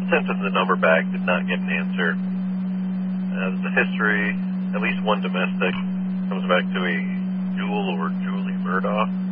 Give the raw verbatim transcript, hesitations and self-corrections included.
sent us the number back, did not get an answer. Uh, the history, at least one domestic, comes back to a Jewel or Julie Murdoch.